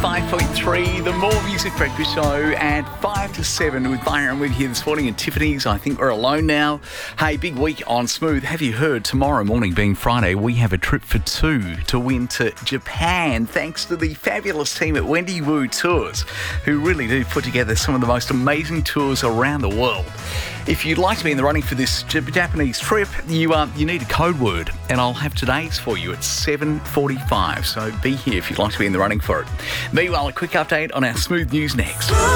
105.3, the More Music Breakfast Show at 5 to 7 with Byron with you this morning and Tiffany's. I think we're alone now. Hey, big week on Smooth. Have you heard tomorrow morning being Friday, we have a trip for two to win to Japan thanks to the fabulous team at Wendy Wu Tours, who really do put together some of the most amazing tours around the world. If you'd like to be in the running for this Japanese trip, you need a code word, and I'll have today's for you at 7:45. So be here if you'd like to be in the running for it. Meanwhile, a quick update on our Smooth News next.